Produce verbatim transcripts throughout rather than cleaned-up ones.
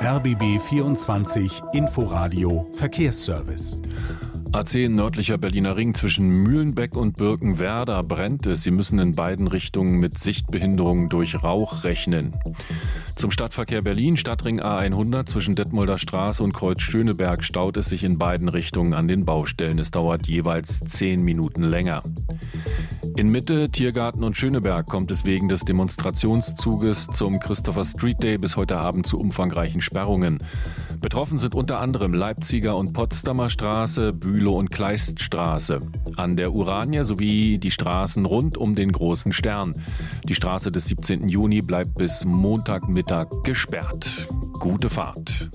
R B B vierundzwanzig Inforadio Verkehrsservice. A zehn nördlicher Berliner Ring zwischen Mühlenbeck und Birkenwerder brennt es. Sie müssen in beiden Richtungen mit Sichtbehinderungen durch Rauch rechnen. Zum Stadtverkehr Berlin, Stadtring A hundert zwischen Detmolder Straße und Kreuz Schöneberg staut es sich in beiden Richtungen an den Baustellen. Es dauert jeweils zehn Minuten länger. In Mitte, Tiergarten und Schöneberg kommt es wegen des Demonstrationszuges zum Christopher Street Day bis heute Abend zu umfangreichen Sperrungen. Betroffen sind unter anderem Leipziger und Potsdamer Straße, Bülow und Kleiststraße. An der Urania sowie die Straßen rund um den Großen Stern. Die Straße des siebzehnten Juni bleibt bis Montagmittag gesperrt. Gute Fahrt.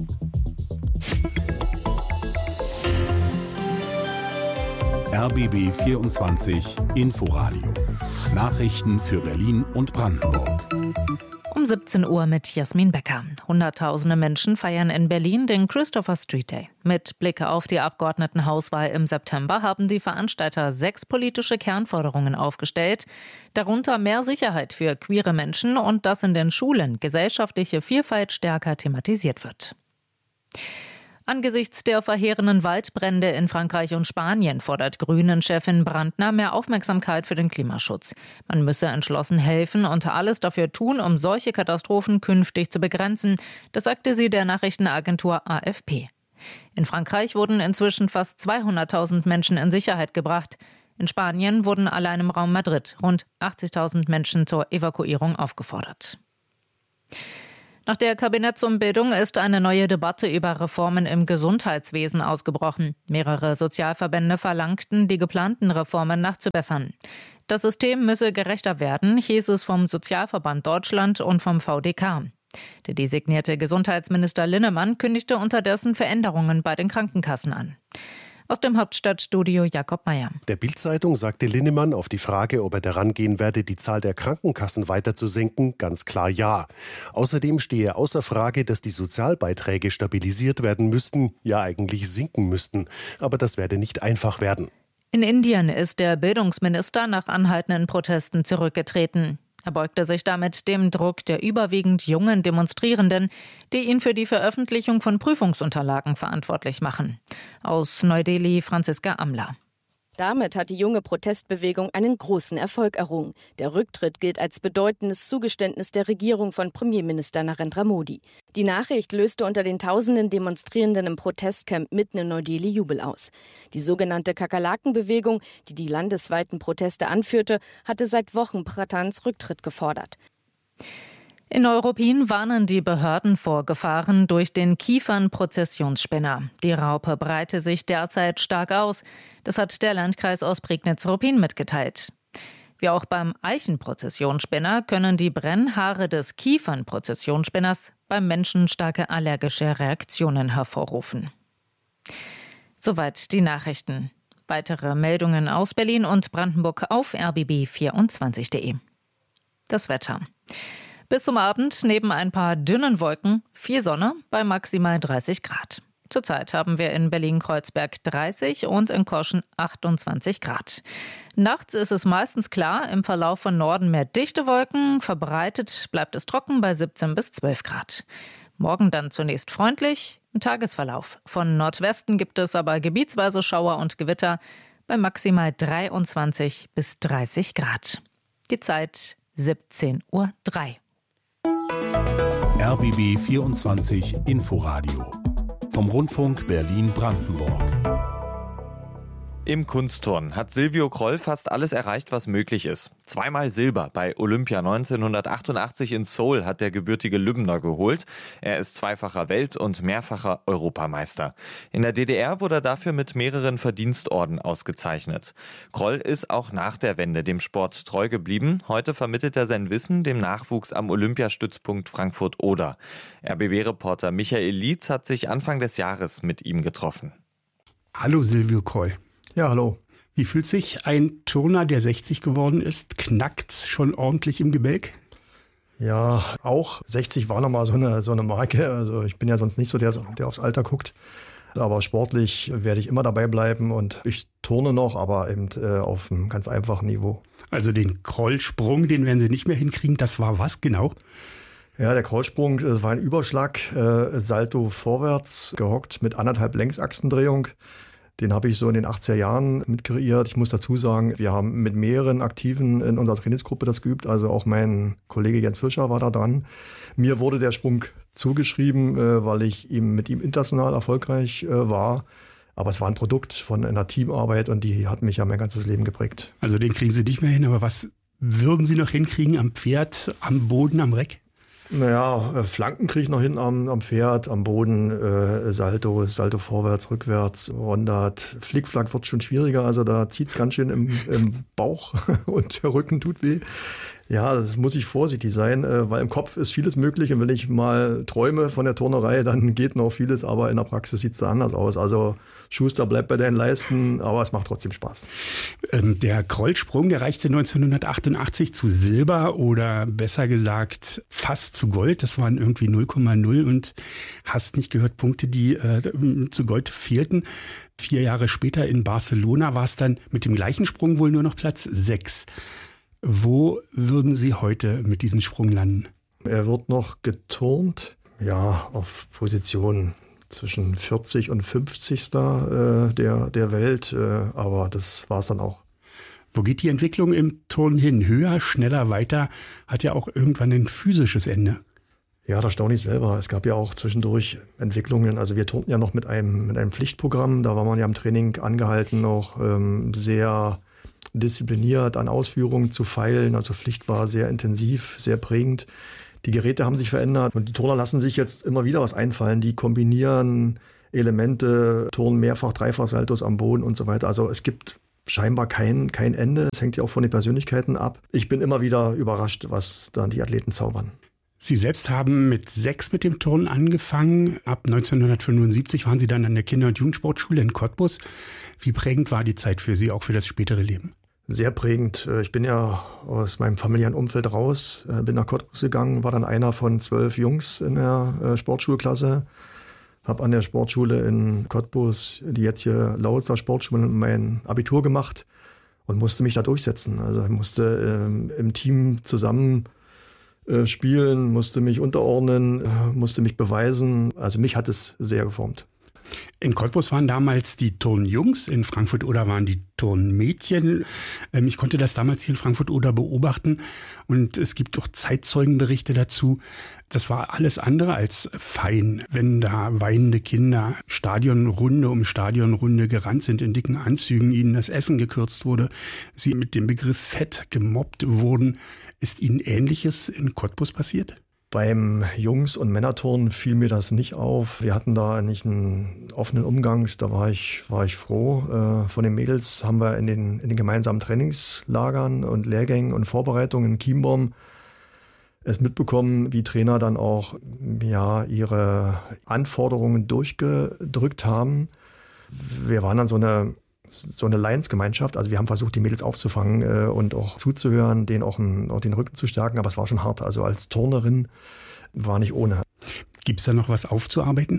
R B B vierundzwanzig Inforadio. Nachrichten für Berlin und Brandenburg. Um siebzehn Uhr mit Jasmin Becker. Hunderttausende Menschen feiern in Berlin den Christopher Street Day. Mit Blick auf die Abgeordnetenhauswahl im September haben die Veranstalter sechs politische Kernforderungen aufgestellt, darunter mehr Sicherheit für queere Menschen und dass in den Schulen gesellschaftliche Vielfalt stärker thematisiert wird. Angesichts der verheerenden Waldbrände in Frankreich und Spanien fordert Grünen-Chefin Brandner mehr Aufmerksamkeit für den Klimaschutz. Man müsse entschlossen helfen und alles dafür tun, um solche Katastrophen künftig zu begrenzen. Das sagte sie der Nachrichtenagentur A F P. In Frankreich wurden inzwischen fast zweihunderttausend Menschen in Sicherheit gebracht. In Spanien wurden allein im Raum Madrid rund achtzigtausend Menschen zur Evakuierung aufgefordert. Nach der Kabinettsumbildung ist eine neue Debatte über Reformen im Gesundheitswesen ausgebrochen. Mehrere Sozialverbände verlangten, die geplanten Reformen nachzubessern. Das System müsse gerechter werden, hieß es vom Sozialverband Deutschland und vom V D K. Der designierte Gesundheitsminister Linnemann kündigte unterdessen Veränderungen bei den Krankenkassen an. Aus dem Hauptstadtstudio Jakob Meyer. Der Bild-Zeitung sagte Linnemann auf die Frage, ob er daran gehen werde, die Zahl der Krankenkassen weiter zu senken, ganz klar ja. Außerdem stehe außer Frage, dass die Sozialbeiträge stabilisiert werden müssten, ja eigentlich sinken müssten. Aber das werde nicht einfach werden. In Indien ist der Bildungsminister nach anhaltenden Protesten zurückgetreten. Er beugte sich damit dem Druck der überwiegend jungen Demonstrierenden, die ihn für die Veröffentlichung von Prüfungsunterlagen verantwortlich machen. Aus Neu-Delhi Franziska Amler. Damit hat die junge Protestbewegung einen großen Erfolg errungen. Der Rücktritt gilt als bedeutendes Zugeständnis der Regierung von Premierminister Narendra Modi. Die Nachricht löste unter den tausenden Demonstrierenden im Protestcamp mitten in Neu-Delhi Jubel aus. Die sogenannte Kakerlakenbewegung, die die landesweiten Proteste anführte, hatte seit Wochen Pratans Rücktritt gefordert. In Neuruppin warnen die Behörden vor Gefahren durch den Kiefernprozessionsspinner. Die Raupe breite sich derzeit stark aus. Das hat der Landkreis Ostprignitz-Ruppin mitgeteilt. Wie auch beim Eichenprozessionsspinner können die Brennhaare des Kiefernprozessionsspinners beim Menschen starke allergische Reaktionen hervorrufen. Soweit die Nachrichten. Weitere Meldungen aus Berlin und Brandenburg auf r b b vierundzwanzig punkt de. Das Wetter. Bis zum Abend neben ein paar dünnen Wolken viel Sonne bei maximal dreißig Grad. Zurzeit haben wir in Berlin-Kreuzberg dreißig und in Korschen achtundzwanzig Grad. Nachts ist es meistens klar, im Verlauf von Norden mehr dichte Wolken, verbreitet bleibt es trocken bei siebzehn bis zwölf Grad. Morgen dann zunächst freundlich, im Tagesverlauf. Von Nordwesten gibt es aber gebietsweise Schauer und Gewitter bei maximal dreiundzwanzig bis dreißig Grad. Die Zeit siebzehn Uhr drei. R B B vierundzwanzig Inforadio vom Rundfunk Berlin-Brandenburg. Im Kunstturnen hat Silvio Kroll fast alles erreicht, was möglich ist. Zweimal Silber bei Olympia neunzehnhundertachtundachtzig in Seoul hat der gebürtige Lübner geholt. Er ist zweifacher Welt- und mehrfacher Europameister. In der D D R wurde er dafür mit mehreren Verdienstorden ausgezeichnet. Kroll ist auch nach der Wende dem Sport treu geblieben. Heute vermittelt er sein Wissen dem Nachwuchs am Olympiastützpunkt Frankfurt-Oder. R B B-Reporter Michael Lietz hat sich Anfang des Jahres mit ihm getroffen. Hallo Silvio Kroll. Ja, hallo. Wie fühlt sich ein Turner, der sechzig geworden ist? Knackt's schon ordentlich im Gebälk? Ja, auch. sechzig war nochmal so eine, so eine Marke. Also ich bin ja sonst nicht so der, der aufs Alter guckt. Aber sportlich werde ich immer dabei bleiben und ich turne noch, aber eben äh, auf einem ganz einfachen Niveau. Also den Krollsprung, den werden Sie nicht mehr hinkriegen. Das war was genau? Ja, der Krollsprung, das war ein Überschlag, äh, Salto vorwärts, gehockt mit anderthalb Längsachsendrehung. Den habe ich so in den achtziger Jahren mit kreiert. Ich muss dazu sagen, wir haben mit mehreren Aktiven in unserer Trainingsgruppe das geübt. Also auch mein Kollege Jens Fischer war da dran. Mir wurde der Sprung zugeschrieben, äh, weil ich ihm mit ihm international erfolgreich äh, war. Aber es war ein Produkt von einer Teamarbeit und die hat mich ja mein ganzes Leben geprägt. Also den kriegen Sie nicht mehr hin, aber was würden Sie noch hinkriegen am Pferd, am Boden, am Reck? Naja, Flanken kriege ich noch hin am, am Pferd, am Boden, äh, Salto, Salto vorwärts, rückwärts, Rondert. Flickflack wird schon schwieriger, also da zieht es ganz schön im, im Bauch und der Rücken tut weh. Ja, das muss ich vorsichtig sein, äh, weil im Kopf ist vieles möglich und wenn ich mal träume von der Turnerei, dann geht noch vieles, aber in der Praxis sieht es da anders aus. Also Schuster, bleibt bei deinen Leisten, aber es macht trotzdem Spaß. Ähm, der Krollsprung, der reichte neunzehnhundertachtundachtzig zu Silber oder besser gesagt fast zu Gold. Das waren irgendwie null Komma null und hast nicht gehört, Punkte, die äh, zu Gold fehlten. Vier Jahre später in Barcelona war es dann mit dem gleichen Sprung wohl nur noch Platz sechs. Wo würden Sie heute mit diesem Sprung landen? Er wird noch geturnt, ja, auf Position zwischen vierzig und fünfzig äh, der, der Welt, äh, aber das war es dann auch. Wo geht die Entwicklung im Turnen hin? Höher, schneller, weiter, hat ja auch irgendwann ein physisches Ende. Ja, da staune ich selber. Es gab ja auch zwischendurch Entwicklungen. Also wir turnten ja noch mit einem, mit einem Pflichtprogramm. Da war man ja im Training angehalten, auch ähm, sehr diszipliniert an Ausführungen zu feilen. Also Pflicht war sehr intensiv, sehr prägend. Die Geräte haben sich verändert und die Turner lassen sich jetzt immer wieder was einfallen. Die kombinieren Elemente, turnen mehrfach, dreifach Saltos am Boden und so weiter. Also es gibt scheinbar kein, kein Ende. Es hängt ja auch von den Persönlichkeiten ab. Ich bin immer wieder überrascht, was dann die Athleten zaubern. Sie selbst haben mit sechs mit dem Turnen angefangen. Ab neunzehnhundertfünfundsiebzig waren Sie dann an der Kinder- und Jugendsportschule in Cottbus. Wie prägend war die Zeit für Sie, auch für das spätere Leben? Sehr prägend. Ich bin ja aus meinem familiären Umfeld raus, bin nach Cottbus gegangen, war dann einer von zwölf Jungs in der Sportschulklasse. Habe an der Sportschule in Cottbus, die jetzt hier Lausitzer Sportschule, mein Abitur gemacht und musste mich da durchsetzen. Also ich musste ähm, im Team zusammen äh, spielen, musste mich unterordnen, äh, musste mich beweisen. Also mich hat es sehr geformt. In Cottbus waren damals die Turnjungs, in Frankfurt-Oder waren die Turnmädchen. Ich konnte das damals hier in Frankfurt-Oder beobachten und es gibt auch Zeitzeugenberichte dazu. Das war alles andere als fein, wenn da weinende Kinder Stadionrunde um Stadionrunde gerannt sind in dicken Anzügen, ihnen das Essen gekürzt wurde, sie mit dem Begriff Fett gemobbt wurden. Ist Ihnen Ähnliches in Cottbus passiert? Beim Jungs- und Männerturnen fiel mir das nicht auf. Wir hatten da nicht einen offenen Umgang. Da war ich, war ich froh. Äh, von den Mädels haben wir in den, in den gemeinsamen Trainingslagern und Lehrgängen und Vorbereitungen in Chiembaum es mitbekommen, wie Trainer dann auch ja, ihre Anforderungen durchgedrückt haben. Wir waren dann so eine so eine Lions-Gemeinschaft. Also wir haben versucht, die Mädels aufzufangen äh, und auch zuzuhören, denen auch, ein, auch den Rücken zu stärken. Aber es war schon hart. Also als Turnerin war nicht ohne. Gibt es da noch was aufzuarbeiten?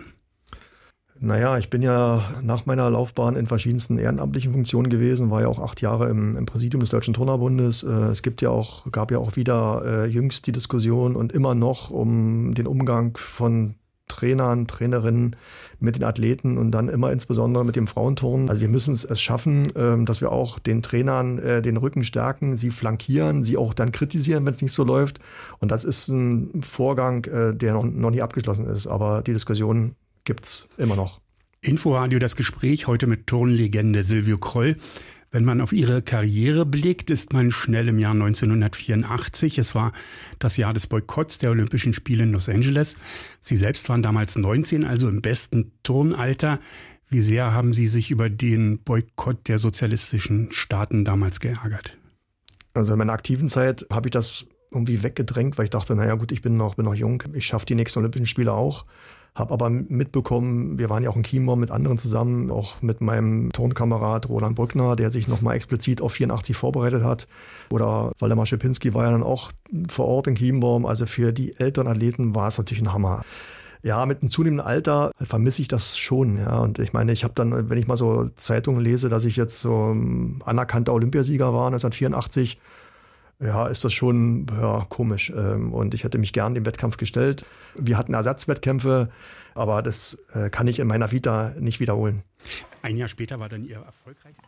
Naja, ich bin ja nach meiner Laufbahn in verschiedensten ehrenamtlichen Funktionen gewesen, war ja auch acht Jahre im, im Präsidium des Deutschen Turnerbundes. Äh, es gibt ja auch, gab ja auch wieder äh, jüngst die Diskussion und immer noch um den Umgang von Trainern, Trainerinnen mit den Athleten und dann immer insbesondere mit dem Frauenturnen. Also wir müssen es schaffen, dass wir auch den Trainern den Rücken stärken, sie flankieren, sie auch dann kritisieren, wenn es nicht so läuft. Und das ist ein Vorgang, der noch, noch nie abgeschlossen ist. Aber die Diskussion gibt's immer noch. Inforadio, das Gespräch heute mit Turnlegende Silvio Kroll. Wenn man auf ihre Karriere blickt, ist man schnell im Jahr neunzehnhundertvierundachtzig. Es war das Jahr des Boykotts der Olympischen Spiele in Los Angeles. Sie selbst waren damals neunzehn, also im besten Turnalter. Wie sehr haben Sie sich über den Boykott der sozialistischen Staaten damals geärgert? Also in meiner aktiven Zeit habe ich das irgendwie weggedrängt, weil ich dachte, naja gut, ich bin noch, bin noch jung, ich schaffe die nächsten Olympischen Spiele auch. Habe aber mitbekommen, wir waren ja auch in Chiembaum mit anderen zusammen, auch mit meinem Turnkamerad Roland Brückner, der sich nochmal explizit auf vierundachtzig vorbereitet hat. Oder Waldemar Schipinski war ja dann auch vor Ort in Chiembaum. Also für die älteren Athleten war es natürlich ein Hammer. Ja, mit einem zunehmenden Alter vermisse ich das schon. Ja. Und ich meine, ich habe dann, wenn ich mal so Zeitungen lese, dass ich jetzt so anerkannter Olympiasieger war neunzehnhundertvierundachtzig, Ja, ist das schon ja, komisch. Und ich hätte mich gern dem Wettkampf gestellt. Wir hatten Ersatzwettkämpfe, aber das kann ich in meiner Vita nicht wiederholen. Ein Jahr später war dann Ihr erfolgreichster?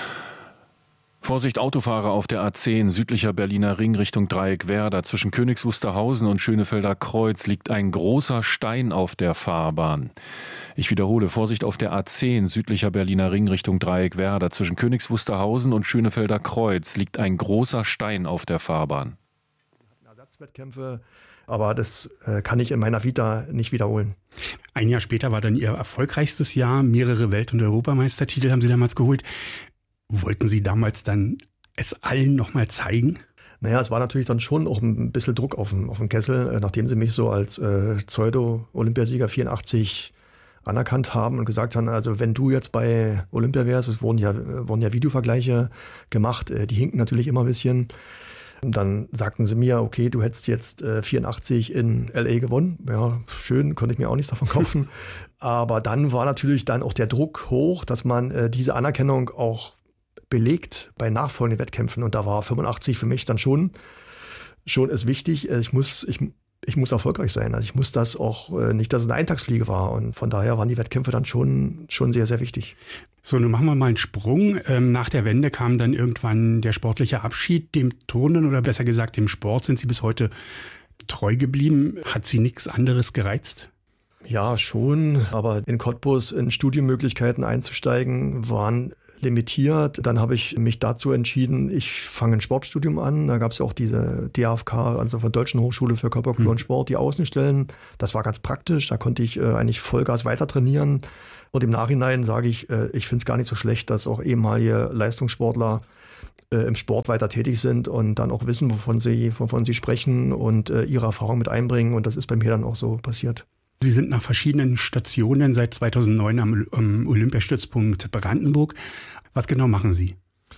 Vorsicht, Autofahrer auf der A zehn, südlicher Berliner Ring Richtung Dreieck-Werder. Zwischen Königs Wusterhausen und Schönefelder Kreuz liegt ein großer Stein auf der Fahrbahn. Ich wiederhole, Vorsicht auf der A zehn, südlicher Berliner Ring Richtung Dreieck-Werder. Zwischen Königs Wusterhausen und Schönefelder Kreuz liegt ein großer Stein auf der Fahrbahn. Ersatzwettkämpfe, aber das äh, kann ich in meiner Vita nicht wiederholen. Ein Jahr später war dann Ihr erfolgreichstes Jahr. Mehrere Welt- und Europameistertitel haben Sie damals geholt. Wollten Sie damals dann es allen nochmal zeigen? Naja, es war natürlich dann schon auch ein bisschen Druck auf dem, auf dem Kessel, nachdem sie mich so als äh, Pseudo-Olympiasieger vierundachtzig anerkannt haben und gesagt haben, also wenn du jetzt bei Olympia wärst, es wurden ja, wurden ja Videovergleiche gemacht, äh, die hinken natürlich immer ein bisschen. Und dann sagten sie mir, okay, du hättest jetzt äh, vierundachtzig in L A gewonnen. Ja, schön, konnte ich mir auch nichts davon kaufen. Aber dann war natürlich dann auch der Druck hoch, dass man äh, diese Anerkennung auch belegt bei nachfolgenden Wettkämpfen. Und da war fünfundachtzig für mich dann schon, schon ist wichtig. Ich muss, ich, ich muss erfolgreich sein. Also ich muss das auch, nicht, dass es eine Eintagsfliege war. Und von daher waren die Wettkämpfe dann schon, schon sehr, sehr wichtig. So, nun machen wir mal einen Sprung. Ähm, nach der Wende kam dann irgendwann der sportliche Abschied. Dem Turnen oder besser gesagt dem Sport sind Sie bis heute treu geblieben. Hat Sie nichts anderes gereizt? Ja, schon. Aber in Cottbus in Studienmöglichkeiten einzusteigen, waren limitiert. Dann habe ich mich dazu entschieden, ich fange ein Sportstudium an. Da gab es ja auch diese D A F K, also von Deutschen Hochschule für Körperkultur hm. und Sport, die Außenstellen. Das war ganz praktisch. Da konnte ich äh, eigentlich Vollgas weiter trainieren. Und im Nachhinein sage ich, äh, ich finde es gar nicht so schlecht, dass auch ehemalige Leistungssportler äh, im Sport weiter tätig sind und dann auch wissen, wovon sie, wovon sie sprechen und äh, ihre Erfahrung mit einbringen. Und das ist bei mir dann auch so passiert. Sie sind nach verschiedenen Stationen seit zweitausendneun am, am Olympiastützpunkt Brandenburg. Was genau machen Sie?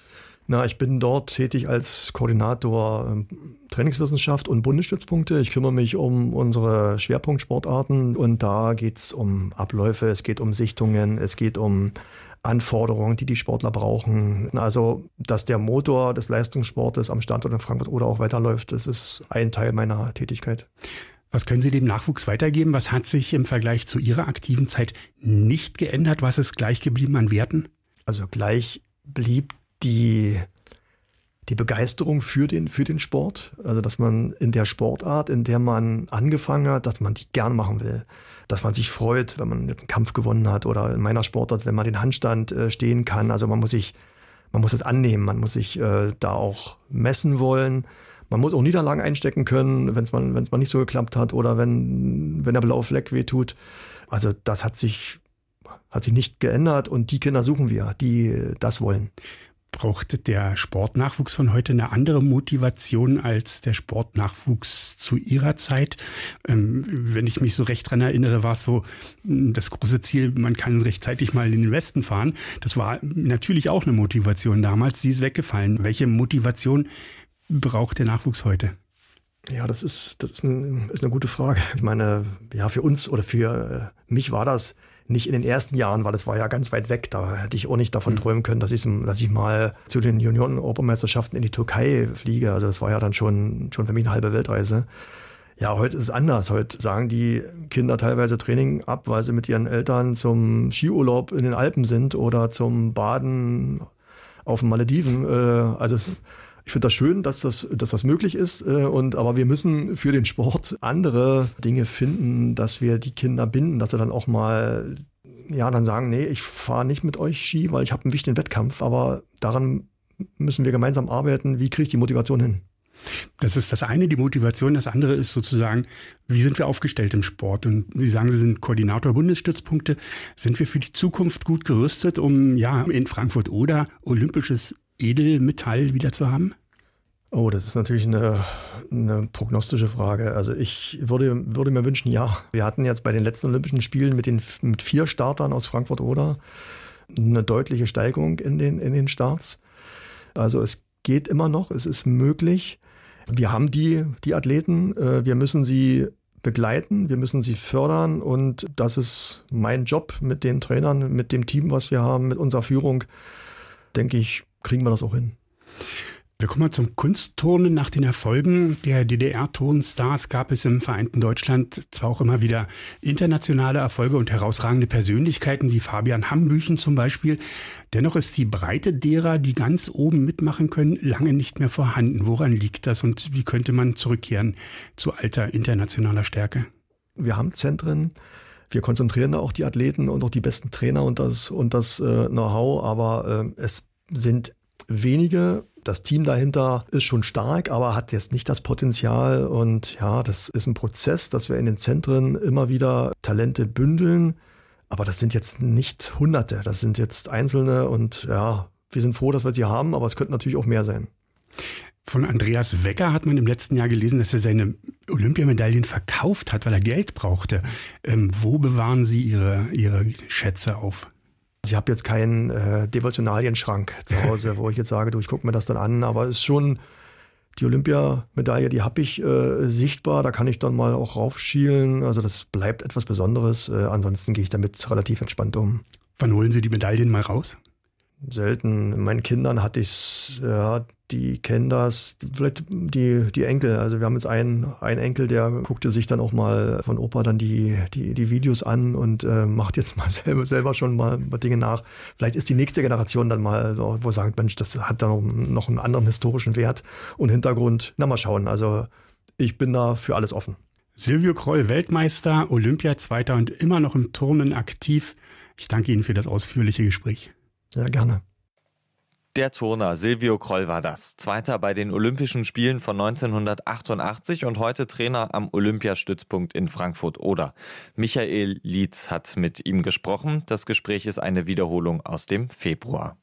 Na, ich bin dort tätig als Koordinator äh, Trainingswissenschaft und Bundesstützpunkte. Ich kümmere mich um unsere Schwerpunktsportarten und da geht es um Abläufe, es geht um Sichtungen, es geht um Anforderungen, die die Sportler brauchen. Also, dass der Motor des Leistungssportes am Standort in Frankfurt oder auch weiterläuft, das ist ein Teil meiner Tätigkeit. Was können Sie dem Nachwuchs weitergeben? Was hat sich im Vergleich zu Ihrer aktiven Zeit nicht geändert? Was ist gleich geblieben an Werten? Also gleich blieb die, die Begeisterung für den, für den Sport. Also dass man in der Sportart, in der man angefangen hat, dass man die gern machen will. Dass man sich freut, wenn man jetzt einen Kampf gewonnen hat oder in meiner Sportart, wenn man den Handstand äh, stehen kann. Also man muss sich, man muss es annehmen, man muss sich äh, da auch messen wollen. Man muss auch Niederlagen einstecken können, wenn es mal, wenn es mal nicht so geklappt hat oder wenn, wenn der blaue Fleck wehtut. Also das hat sich, hat sich nicht geändert und die Kinder suchen wir, die das wollen. Braucht der Sportnachwuchs von heute eine andere Motivation als der Sportnachwuchs zu Ihrer Zeit? Ähm, wenn ich mich so recht dran erinnere, war es so das große Ziel, man kann rechtzeitig mal in den Westen fahren. Das war natürlich auch eine Motivation damals, die ist weggefallen. Welche Motivation braucht der Nachwuchs heute? Ja, das ist, das ist, ein, ist eine gute Frage. Ich meine, ja, für uns oder für mich war das nicht in den ersten Jahren, weil das war ja ganz weit weg. Da hätte ich auch nicht davon mhm. träumen können, dass ich, dass ich mal zu den Junioren-Europameisterschaften in die Türkei fliege. Also das war ja dann schon, schon für mich eine halbe Weltreise. Ja, heute ist es anders. Heute sagen die Kinder teilweise Training ab, weil sie mit ihren Eltern zum Skiurlaub in den Alpen sind oder zum Baden auf den Malediven. Also es Ich finde das schön, dass das, dass das möglich ist. Und, aber wir müssen für den Sport andere Dinge finden, dass wir die Kinder binden, dass sie dann auch mal ja, dann sagen, nee, ich fahre nicht mit euch Ski, weil ich habe einen wichtigen Wettkampf. Aber daran müssen wir gemeinsam arbeiten. Wie kriege ich die Motivation hin? Das ist das eine, die Motivation. Das andere ist sozusagen, wie sind wir aufgestellt im Sport? Und Sie sagen, Sie sind Koordinator Bundesstützpunkte. Sind wir für die Zukunft gut gerüstet, um ja in Frankfurt oder olympisches Edelmetall wieder zu haben? Oh, das ist natürlich eine, eine prognostische Frage. Also ich würde, würde mir wünschen, ja. Wir hatten jetzt bei den letzten Olympischen Spielen mit den mit vier Startern aus Frankfurt-Oder eine deutliche Steigerung in den, in den Starts. Also es geht immer noch, es ist möglich. Wir haben die, die Athleten, wir müssen sie begleiten, wir müssen sie fördern und das ist mein Job mit den Trainern, mit dem Team, was wir haben, mit unserer Führung, denke ich, kriegen wir das auch hin. Wir kommen mal zum Kunstturnen. Nach den Erfolgen der D D R-Turnstars gab es im vereinten Deutschland zwar auch immer wieder internationale Erfolge und herausragende Persönlichkeiten wie Fabian Hambüchen zum Beispiel. Dennoch ist die Breite derer, die ganz oben mitmachen können, lange nicht mehr vorhanden. Woran liegt das und wie könnte man zurückkehren zu alter internationaler Stärke? Wir haben Zentren. Wir konzentrieren da auch die Athleten und auch die besten Trainer und das, und das äh, Know-how, aber äh, es sind wenige. Das Team dahinter ist schon stark, aber hat jetzt nicht das Potenzial. Und ja, das ist ein Prozess, dass wir in den Zentren immer wieder Talente bündeln. Aber das sind jetzt nicht Hunderte, das sind jetzt Einzelne. Und ja, wir sind froh, dass wir sie haben, aber es könnten natürlich auch mehr sein. Von Andreas Wecker hat man im letzten Jahr gelesen, dass er seine Olympiamedaillen verkauft hat, weil er Geld brauchte. Ähm, wo bewahren Sie Ihre, Ihre Schätze auf? Ich habe jetzt keinen äh, Devotionalienschrank zu Hause, wo ich jetzt sage, du, ich gucke mir das dann an. Aber es ist schon die Olympiamedaille, die habe ich äh, sichtbar. Da kann ich dann mal auch raufschielen. Also das bleibt etwas Besonderes. Äh, ansonsten gehe ich damit relativ entspannt um. Wann holen Sie die Medaillen mal raus? Selten. Meinen Kindern hatte ich es, ja, die kennen das, vielleicht die, die Enkel. Also wir haben jetzt einen, einen Enkel, der guckte sich dann auch mal von Opa dann die, die, die Videos an und äh, macht jetzt mal selber, selber schon mal Dinge nach. Vielleicht ist die nächste Generation dann mal, so, wo sagt, Mensch, das hat dann noch einen anderen historischen Wert und Hintergrund. Na, mal schauen. Also ich bin da für alles offen. Silvio Kroll, Weltmeister, Olympiazweiter und immer noch im Turnen aktiv. Ich danke Ihnen für das ausführliche Gespräch. Ja, gerne. Der Turner Silvio Kroll war das. Zweiter bei den Olympischen Spielen von neunzehnhundertachtundachtzig und heute Trainer am Olympiastützpunkt in Frankfurt-Oder. Michael Lietz hat mit ihm gesprochen. Das Gespräch ist eine Wiederholung aus dem Februar.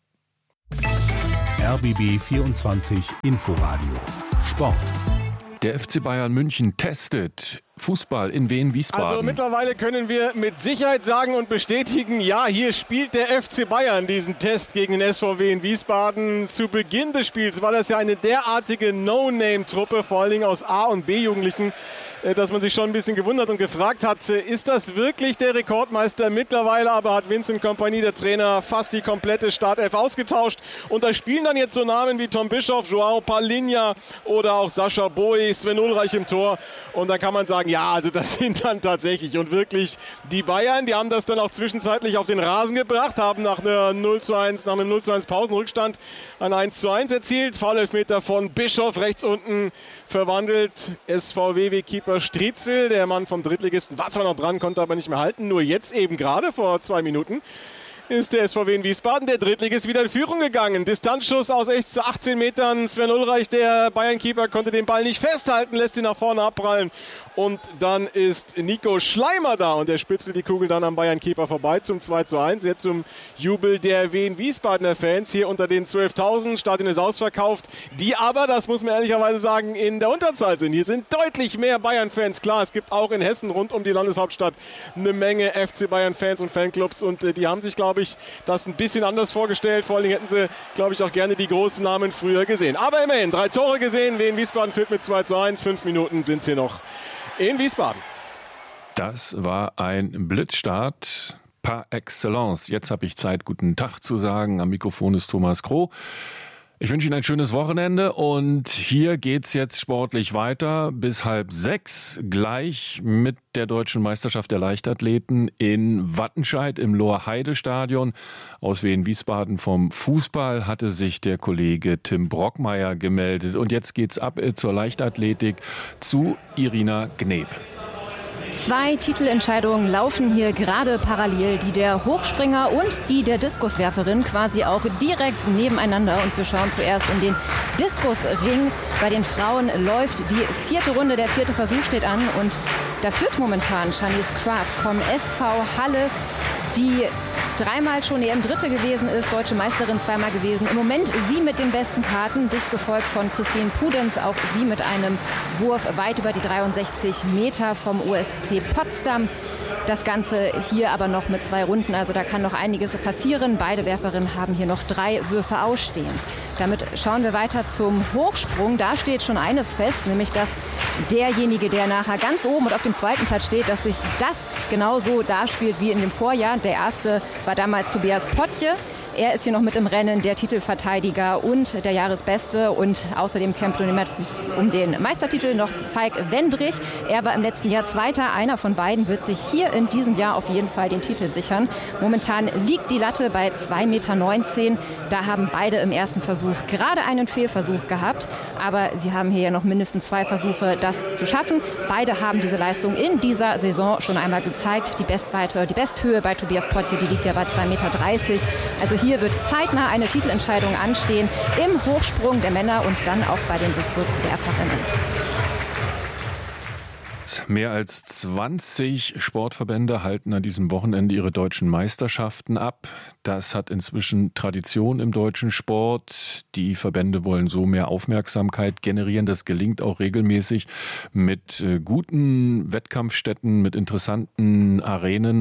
R B B vierundzwanzig Inforadio Sport. Der F C Bayern München testet Fußball in Wien-Wiesbaden. Also mittlerweile können wir mit Sicherheit sagen und bestätigen, ja, hier spielt der F C Bayern diesen Test gegen den S V W in Wiesbaden. Zu Beginn des Spiels war das ja eine derartige No-Name-Truppe, vor allen Dingen aus A- und B-Jugendlichen, dass man sich schon ein bisschen gewundert und gefragt hat, ist das wirklich der Rekordmeister? Mittlerweile aber hat Vincent Kompany, der Trainer, fast die komplette Startelf ausgetauscht. Und da spielen dann jetzt so Namen wie Tom Bischoff, Joao Palinha oder auch Sascha Boey, Sven Ulreich im Tor. Und dann kann man sagen, ja, also das sind dann tatsächlich und wirklich die Bayern. Die haben das dann auch zwischenzeitlich auf den Rasen gebracht, haben nach, einer null zu eins, nach einem null zu eins Pausenrückstand ein eins zu eins erzielt. Foulelfmeter von Bischoff rechts unten verwandelt. S V W-Keeper Striezel, der Mann vom Drittligisten, war zwar noch dran, konnte aber nicht mehr halten. Nur jetzt eben gerade vor zwei Minuten ist der S V W in Wiesbaden, der Drittligist, wieder in Führung gegangen. Distanzschuss aus echt achtzehn Metern. Sven Ulreich, der Bayern-Keeper, konnte den Ball nicht festhalten, lässt ihn nach vorne abprallen. Und dann ist Nico Schleimer da und der spitzelt die Kugel dann am Bayern-Keeper vorbei zum zwei zu eins. Jetzt zum Jubel der Wien-Wiesbadener Fans hier unter den zwölftausend. Stadion ist ausverkauft, die aber, das muss man ehrlicherweise sagen, in der Unterzahl sind. Hier sind deutlich mehr Bayern-Fans. Klar, es gibt auch in Hessen rund um die Landeshauptstadt eine Menge F C Bayern-Fans und Fanclubs und äh, die haben sich, glaube ich, das ein bisschen anders vorgestellt. Vor allem hätten sie, glaube ich, auch gerne die großen Namen früher gesehen. Aber immerhin, drei Tore gesehen. Wien-Wiesbaden führt mit zwei zu eins. Fünf Minuten sind es hier noch in Wiesbaden. Das war ein Blitzstart par excellence. Jetzt habe ich Zeit, guten Tag zu sagen. Am Mikrofon ist Thomas Kroh. Ich wünsche Ihnen ein schönes Wochenende und hier geht's jetzt sportlich weiter bis halb sechs, gleich mit der Deutschen Meisterschaft der Leichtathleten in Wattenscheid im Lohr-Heide-Stadion. Aus Wien-Wiesbaden vom Fußball hatte sich der Kollege Tim Brockmeier gemeldet. Und jetzt geht's ab zur Leichtathletik zu Irina Gneb. Zwei Titelentscheidungen laufen hier gerade parallel, die der Hochspringer und die der Diskuswerferin, quasi auch direkt nebeneinander. Und wir schauen zuerst in den Diskusring. Bei den Frauen läuft die vierte Runde, der vierte Versuch steht an und da führt momentan Shanice Kraft vom S V Halle, die dreimal schon E M-Dritte gewesen ist, deutsche Meisterin zweimal gewesen. Im Moment sie mit den besten Karten, dicht gefolgt von Christine Pudenz, auch sie mit einem Wurf weit über die dreiundsechzig Meter vom U S C Potsdam. Das Ganze hier aber noch mit zwei Runden, also da kann noch einiges passieren. Beide Werferinnen haben hier noch drei Würfe ausstehen. Damit schauen wir weiter zum Hochsprung. Da steht schon eines fest, nämlich dass derjenige, der nachher ganz oben und auf dem zweiten Platz steht, dass sich das genauso darspielt wie in dem Vorjahr. Der erste war damals Tobias Potje. Er ist hier noch mit im Rennen, der Titelverteidiger und der Jahresbeste. Und außerdem kämpft um den Meistertitel noch Falk Wendrich. Er war im letzten Jahr Zweiter. Einer von beiden wird sich hier in diesem Jahr auf jeden Fall den Titel sichern. Momentan liegt die Latte bei zwei Meter neunzehn. Da haben beide im ersten Versuch gerade einen Fehlversuch gehabt. Aber sie haben hier ja noch mindestens zwei Versuche, das zu schaffen. Beide haben diese Leistung in dieser Saison schon einmal gezeigt. Die Bestweite, die Besthöhe bei Tobias Potje, die liegt ja bei zwei Meter dreißig. Also hier wird zeitnah eine Titelentscheidung anstehen im Hochsprung der Männer und dann auch bei den Diskuswerferinnen. Mehr als zwanzig Sportverbände halten an diesem Wochenende ihre deutschen Meisterschaften ab. Das hat inzwischen Tradition im deutschen Sport. Die Verbände wollen so mehr Aufmerksamkeit generieren. Das gelingt auch regelmäßig mit guten Wettkampfstätten, mit interessanten Arenen.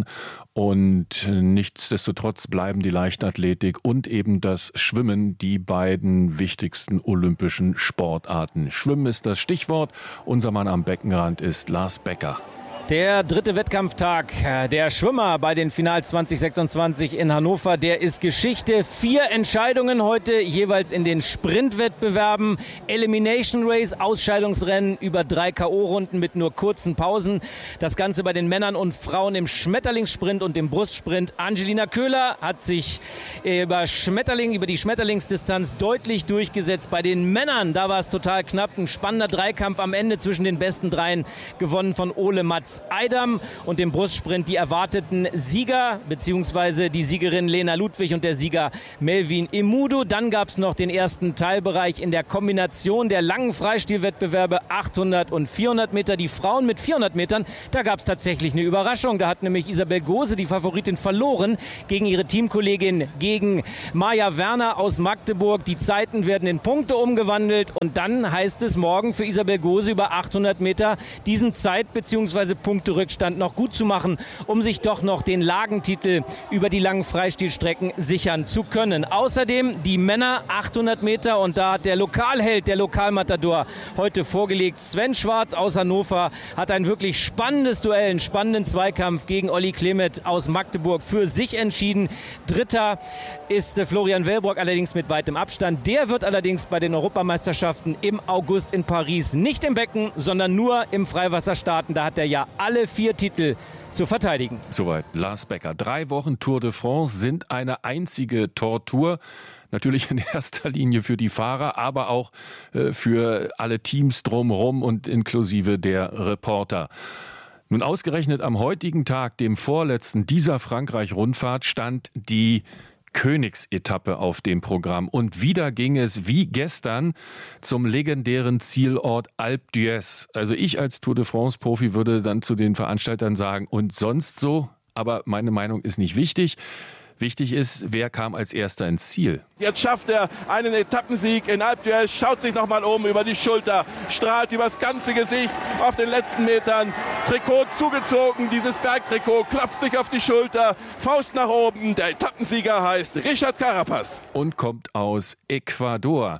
Und nichtsdestotrotz bleiben die Leichtathletik und eben das Schwimmen die beiden wichtigsten olympischen Sportarten. Schwimmen ist das Stichwort. Unser Mann am Beckenrand ist Lars Becker. Der dritte Wettkampftag der Schwimmer bei den Finals zwanzig sechsundzwanzig in Hannover, der ist Geschichte. Vier Entscheidungen heute jeweils in den Sprintwettbewerben. Elimination Race, Ausscheidungsrennen über drei K O-Runden mit nur kurzen Pausen. Das Ganze bei den Männern und Frauen im Schmetterlingssprint und im Brustsprint. Angelina Köhler hat sich über Schmetterling, über die Schmetterlingsdistanz deutlich durchgesetzt. Bei den Männern, da war es total knapp. Ein spannender Dreikampf am Ende zwischen den besten Dreien, gewonnen von Ole Mats Eidam, und im Brustsprint die erwarteten Sieger bzw. die Siegerin Lena Ludwig und der Sieger Melvin Emudu. Dann gab es noch den ersten Teilbereich in der Kombination der langen Freistilwettbewerbe achthundert und vierhundert Meter. Die Frauen mit vierhundert Metern, da gab es tatsächlich eine Überraschung. Da hat nämlich Isabel Gose, die Favoritin, verloren gegen ihre Teamkollegin, gegen Maja Werner aus Magdeburg. Die Zeiten werden in Punkte umgewandelt und dann heißt es morgen für Isabel Gose über achthundert Meter diesen Zeit- bzw. Punkterückstand noch gut zu machen, um sich doch noch den Lagentitel über die langen Freistilstrecken sichern zu können. Außerdem die Männer achthundert Meter, und da hat der Lokalheld, der Lokalmatador, heute vorgelegt. Sven Schwarz aus Hannover hat ein wirklich spannendes Duell, einen spannenden Zweikampf gegen Olli Klemet aus Magdeburg für sich entschieden. Dritter ist Florian Wellbrock, allerdings mit weitem Abstand. Der wird allerdings bei den Europameisterschaften im August in Paris nicht im Becken, sondern nur im Freiwasser starten. Da hat er ja alle vier Titel zu verteidigen. Soweit Lars Becker. Drei Wochen Tour de France sind eine einzige Tortur. Natürlich in erster Linie für die Fahrer, aber auch äh, für alle Teams drumherum und inklusive der Reporter. Nun ausgerechnet am heutigen Tag, dem vorletzten dieser Frankreich-Rundfahrt, stand die Königsetappe auf dem Programm. Und wieder ging es wie gestern zum legendären Zielort Alpe d'Huez. Also ich als Tour de France-Profi würde dann zu den Veranstaltern sagen, und sonst so? Aber meine Meinung ist nicht wichtig. Wichtig ist, wer kam als Erster ins Ziel. Jetzt schafft er einen Etappensieg in Alpe d'Huez, schaut sich nochmal um über die Schulter, strahlt übers ganze Gesicht auf den letzten Metern. Trikot zugezogen, dieses Bergtrikot, klopft sich auf die Schulter, Faust nach oben. Der Etappensieger heißt Richard Carapaz. Und kommt aus Ecuador.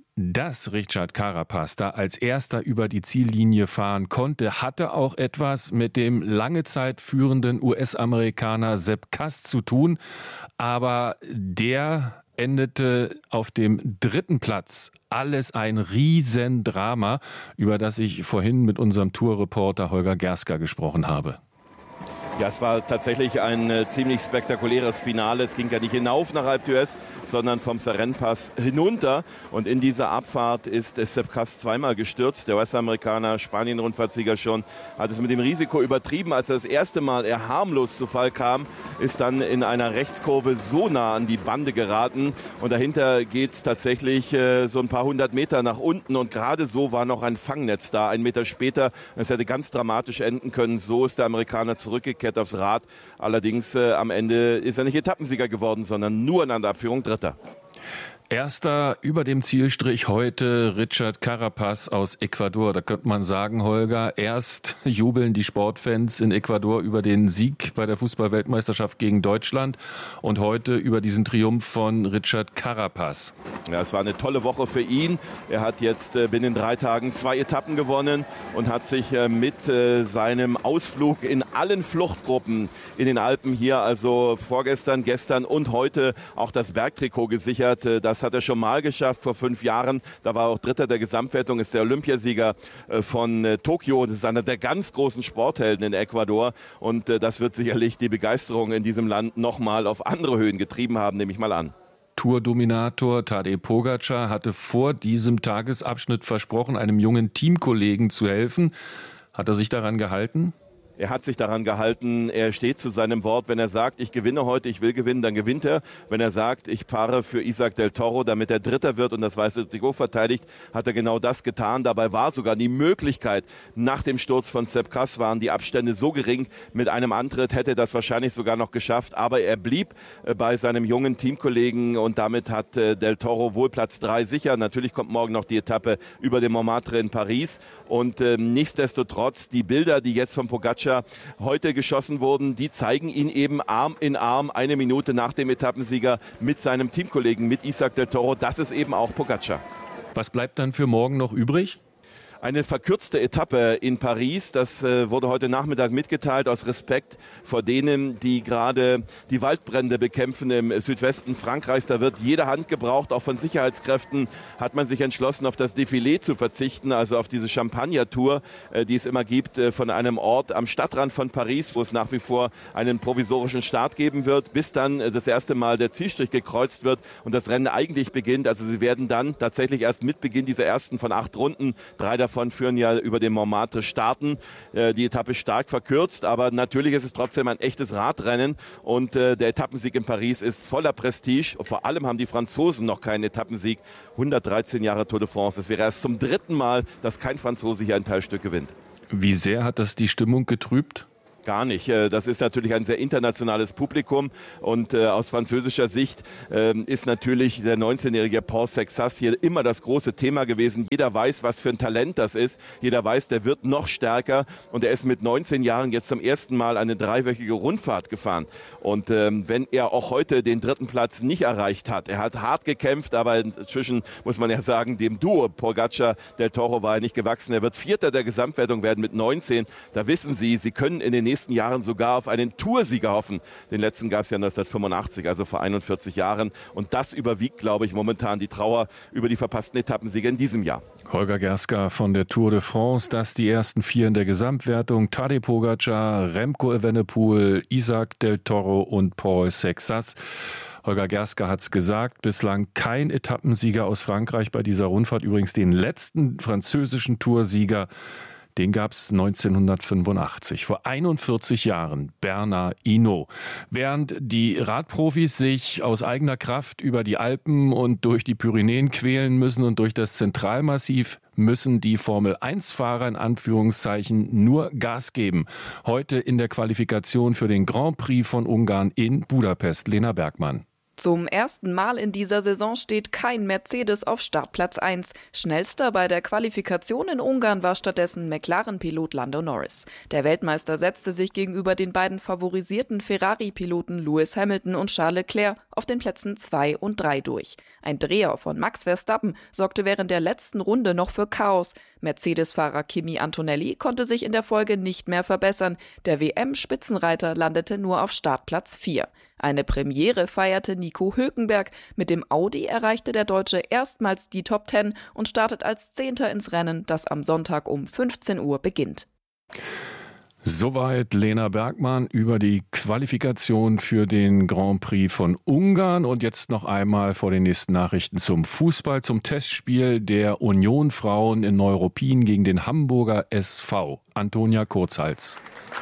Dass Richard Carapaz da als Erster über die Ziellinie fahren konnte, hatte auch etwas mit dem lange Zeit führenden U S-Amerikaner Sepp Kuss zu tun. Aber der endete auf dem dritten Platz. Alles ein Riesendrama, über das ich vorhin mit unserem Tourreporter Holger Gersker gesprochen habe. Ja, es war tatsächlich ein äh, ziemlich spektakuläres Finale. Es ging ja nicht hinauf nach Alpe d'Huez, sondern vom Sarenne-Pass hinunter. Und in dieser Abfahrt ist Sepp Kuss zweimal gestürzt. Der U S-Amerikaner, Spanien-Rundfahrtsieger schon, hat es mit dem Risiko übertrieben. Als er das erste Mal eher harmlos zu Fall kam, ist dann in einer Rechtskurve so nah an die Bande geraten. Und dahinter geht es tatsächlich äh, so ein paar hundert Meter nach unten. Und gerade so war noch ein Fangnetz da, einen Meter später. Es hätte ganz dramatisch enden können. So ist der Amerikaner zurückgekehrt aufs Rad. Allerdings äh, am Ende ist er nicht Etappensieger geworden, sondern nur in einer Abführung Dritter. Erster über dem Zielstrich heute Richard Carapaz aus Ecuador. Da könnte man sagen, Holger, erst jubeln die Sportfans in Ecuador über den Sieg bei der Fußball-Weltmeisterschaft gegen Deutschland und heute über diesen Triumph von Richard Carapaz. Ja, es war eine tolle Woche für ihn. Er hat jetzt binnen drei Tagen zwei Etappen gewonnen und hat sich mit seinem Ausflug in allen Fluchtgruppen in den Alpen hier, also vorgestern, gestern und heute auch das Bergtrikot gesichert. Das Das hat er schon mal geschafft vor fünf Jahren. Da war er auch Dritter der Gesamtwertung, ist der Olympiasieger von Tokio. Das ist einer der ganz großen Sporthelden in Ecuador. Und das wird sicherlich die Begeisterung in diesem Land nochmal auf andere Höhen getrieben haben, nehme ich mal an. Tourdominator Tadej Pogačar hatte vor diesem Tagesabschnitt versprochen, einem jungen Teamkollegen zu helfen. Hat er sich daran gehalten? Er hat sich daran gehalten, er steht zu seinem Wort. Wenn er sagt, ich gewinne heute, ich will gewinnen, dann gewinnt er. Wenn er sagt, ich fahre für Isaac del Toro, damit er Dritter wird und das weiße Trikot verteidigt, hat er genau das getan. Dabei war sogar die Möglichkeit, nach dem Sturz von Sepp Kuss waren die Abstände so gering, mit einem Antritt hätte er das wahrscheinlich sogar noch geschafft. Aber er blieb bei seinem jungen Teamkollegen und damit hat del Toro wohl Platz drei sicher. Natürlich kommt morgen noch die Etappe über den Montmartre in Paris. Und äh, nichtsdestotrotz, die Bilder, die jetzt von Pogačar heute geschossen wurden, die zeigen ihn eben Arm in Arm eine Minute nach dem Etappensieger mit seinem Teamkollegen, mit Isaac del Toro. Das ist eben auch Pogačar. Was bleibt dann für morgen noch übrig? Eine verkürzte Etappe in Paris, das äh, wurde heute Nachmittag mitgeteilt aus Respekt vor denen, die gerade die Waldbrände bekämpfen im Südwesten Frankreichs. Da wird jede Hand gebraucht, auch von Sicherheitskräften hat man sich entschlossen, auf das Défilé zu verzichten, also auf diese Champagner-Tour, äh, die es immer gibt, äh, von einem Ort am Stadtrand von Paris, wo es nach wie vor einen provisorischen Start geben wird, bis dann äh, das erste Mal der Zielstrich gekreuzt wird und das Rennen eigentlich beginnt. Also sie werden dann tatsächlich erst mit Beginn dieser ersten von acht Runden, drei der davon führen ja über den Montmartre starten. Äh, die Etappe ist stark verkürzt, aber natürlich ist es trotzdem ein echtes Radrennen und äh, der Etappensieg in Paris ist voller Prestige. Vor allem haben die Franzosen noch keinen Etappensieg. hundertdreizehn Jahre Tour de France. Es wäre erst zum dritten Mal, dass kein Franzose hier ein Teilstück gewinnt. Wie sehr hat das die Stimmung getrübt? Gar nicht. Das ist natürlich ein sehr internationales Publikum und äh, aus französischer Sicht äh, ist natürlich der neunzehnjährige Paul Sexas hier immer das große Thema gewesen. Jeder weiß, was für ein Talent das ist. Jeder weiß, der wird noch stärker und er ist mit neunzehn Jahren jetzt zum ersten Mal eine dreiwöchige Rundfahrt gefahren. Und ähm, wenn er auch heute den dritten Platz nicht erreicht hat, er hat hart gekämpft, aber inzwischen muss man ja sagen, dem Duo Pogačar del Toro war er nicht gewachsen. Er wird Vierter der Gesamtwertung werden mit neunzehn. Da wissen Sie, Sie können in den nächsten Jahren sogar auf einen Toursieger hoffen. Den letzten gab es ja neunzehnhundertfünfundachtzig, also vor einundvierzig Jahren. Und das überwiegt, glaube ich, momentan die Trauer über die verpassten Etappensiege in diesem Jahr. Holger Gerska von der Tour de France, das die ersten vier in der Gesamtwertung. Tadej Pogačar, Remco Evenepoel, Isaac del Toro und Paul Sexas. Holger Gerska hat es gesagt, bislang kein Etappensieger aus Frankreich bei dieser Rundfahrt. Übrigens den letzten französischen Toursieger, den gab es neunzehnhundertfünfundachtzig, vor einundvierzig Jahren, Bernard Hinault. Während die Radprofis sich aus eigener Kraft über die Alpen und durch die Pyrenäen quälen müssen und durch das Zentralmassiv, müssen die Formel eins Fahrer in Anführungszeichen nur Gas geben. Heute in der Qualifikation für den Grand Prix von Ungarn in Budapest. Lena Bergmann. Zum ersten Mal in dieser Saison steht kein Mercedes auf Startplatz eins. Schnellster bei der Qualifikation in Ungarn war stattdessen McLaren-Pilot Lando Norris. Der Weltmeister setzte sich gegenüber den beiden favorisierten Ferrari-Piloten Lewis Hamilton und Charles Leclerc auf den Plätzen zwei und drei durch. Ein Dreher von Max Verstappen sorgte während der letzten Runde noch für Chaos. Mercedes-Fahrer Kimi Antonelli konnte sich in der Folge nicht mehr verbessern. Der W M-Spitzenreiter landete nur auf Startplatz vier. Eine Premiere feierte Nico Hülkenberg. Mit dem Audi erreichte der Deutsche erstmals die Top Ten und startet als Zehnter ins Rennen, das am Sonntag um fünfzehn Uhr beginnt. Soweit Lena Bergmann über die Qualifikation für den Grand Prix von Ungarn. Und jetzt noch einmal vor den nächsten Nachrichten zum Fußball, zum Testspiel der Union Frauen in Neuruppin gegen den Hamburger S V. Antonia Kurzhals.